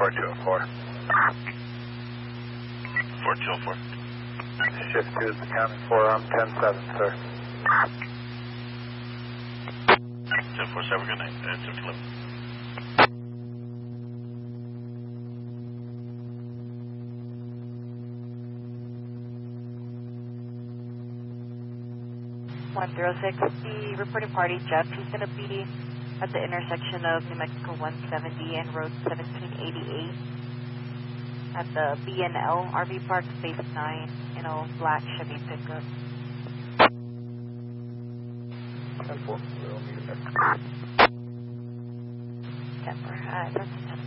4204. 4204. Shift 2 is accounting for 10-7, sir. 1047, good night. 611. The reporting party, Jeff, he's going to be at the intersection of New Mexico 170 and Road 1788 at the B&L RV Park, Space 9, black Chevy pickup. 10-4, we'll meet him there. That's 10.